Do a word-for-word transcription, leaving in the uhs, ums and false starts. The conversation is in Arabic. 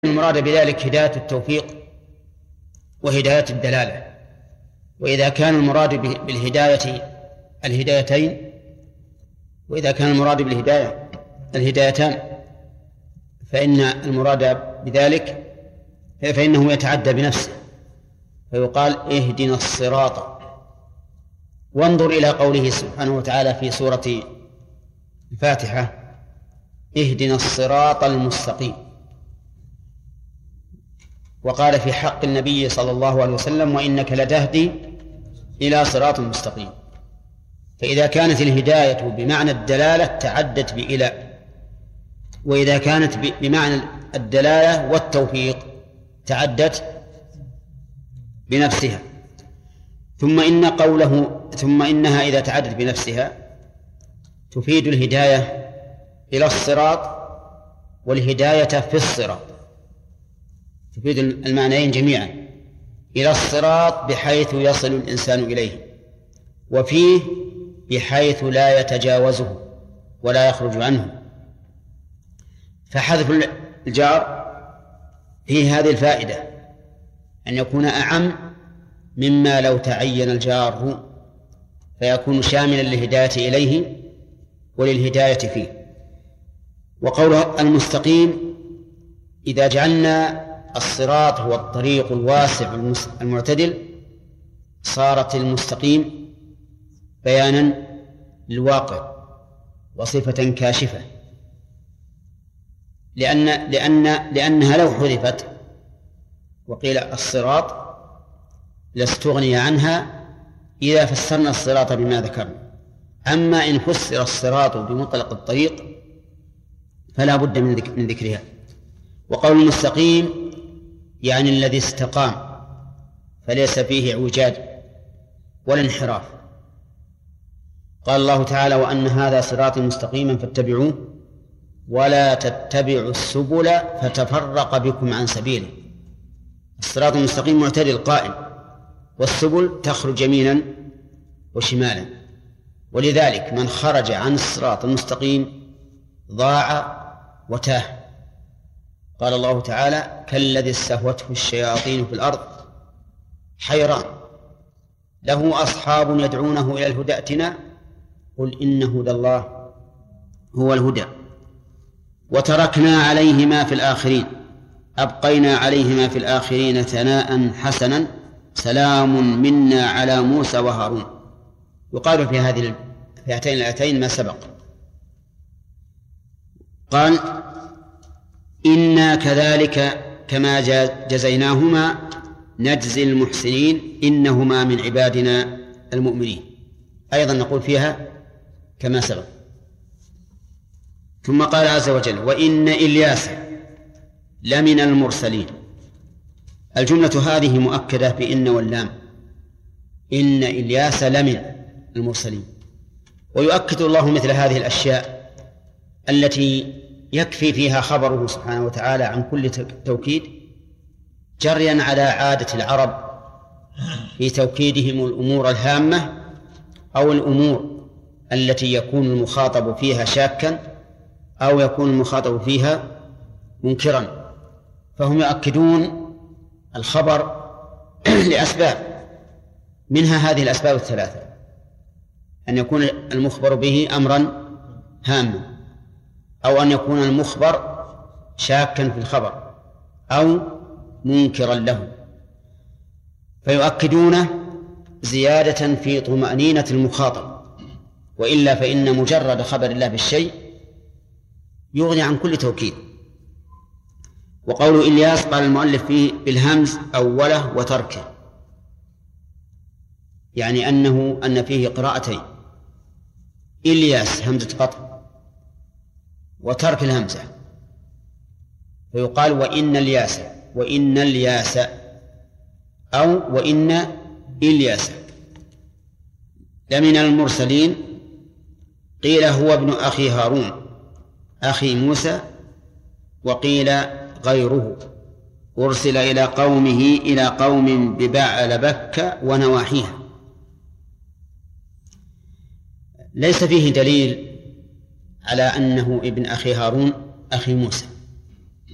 المراد بذلك هداية التوفيق وهداية الدلالة. وإذا كان المراد بالهداية الهدايتين وإذا كان المراد بالهداية الهدايتان فإن المراد بذلك فإنه يتعدى بنفسه، فيقال اهدنا الصراط. وانظر إلى قوله سبحانه وتعالى في سورة الفاتحة اهدنا الصراط المستقيم، وقال في حق النبي صلى الله عليه وسلم وإنك لتهدي إلى صراط مستقيم. فإذا كانت الهداية بمعنى الدلالة تعدت بإلى، وإذا كانت بمعنى الدلالة والتوفيق تعدت بنفسها. ثم إن قوله ثم إنها إذا تعدت بنفسها تفيد الهداية إلى الصراط والهداية في الصراط، تفيد المعنيين جميعا، إلى الصراط بحيث يصل الإنسان إليه، وفيه بحيث لا يتجاوزه ولا يخرج عنه. فحذف الجار فيه هذه الفائدة أن يكون أعم مما لو تعين الجار، فيكون شاملا للهداية إليه وللهداية فيه. وقوله المستقيم إذا جعلنا الصراط هو الطريق الواسع المعتدل صارت المستقيم بيانا للواقع وصفة كاشفة، لأن لأن لأنها لو حذفت وقيل الصراط لاستغني عنها إذا فسرنا الصراط بما ذكرنا. أما إن فسر الصراط بمطلق الطريق فلا بد من ذكرها. وقول المستقيم يعني الذي استقام فليس فيه اعوجاج ولا انحراف. قال الله تعالى وأن هذا صراطي مستقيما فاتبعوه ولا تتبعوا السبل فتفرق بكم عن سبيله. الصراط المستقيم معتدل قائم، والسبل تخرج يمينا وشمالا، ولذلك من خرج عن الصراط المستقيم ضاع وتاه. قال الله تعالى كالذي استهوته الشياطين في الأرض حيران له أصحاب يدعونه إلى الهدى ائتنا قل إن هدى الله هو الهدى وتركنا عليهما في الآخرين أبقينا عليهما في الآخرين ثناء حسنا سلام منا على موسى وهارون. يقال في هذه في هاتين الآيتين ما سبق. قال إنا كذلك كما جزيناهما نجزي المحسنين إنهما من عبادنا المؤمنين. أيضا نقول فيها كما سبق. ثم قال عز وجل وإن إلياس لمن المرسلين. الجملة هذه مؤكدة بإن واللام، إن إلياس لمن المرسلين. ويؤكد الله مثل هذه الأشياء التي يكفي فيها خبره سبحانه وتعالى عن كل توكيد جريا على عادة العرب في توكيدهم الأمور الهامة أو الأمور التي يكون المخاطب فيها شاكا أو يكون المخاطب فيها منكرا، فهم يؤكدون الخبر لأسباب، منها هذه الأسباب الثلاثة: أن يكون المخبر به أمرا هاما، أو أن يكون المخبر شاكا في الخبر أو منكرا له، فيؤكدونه زيادة في طمأنينة المخاطب. وإلا فإن مجرد خبر الله بالشيء يغني عن كل توكيد. وقول إلياس قال المؤلف فيه بالهمز أوله وتركه، يعني أنه أن فيه قراءتين: إلياس همزة قطع وترك الهمزة، فيقال وإن الياس وإن الياس أو وإن إلياس لمن المرسلين. قيل هو ابن أخي هارون أخي موسى، وقيل غيره أرسل إلى قومه إلى قوم ببعل بكة ونواحيها. ليس فيه دليل على أنه ابن أخي هارون أخي موسى،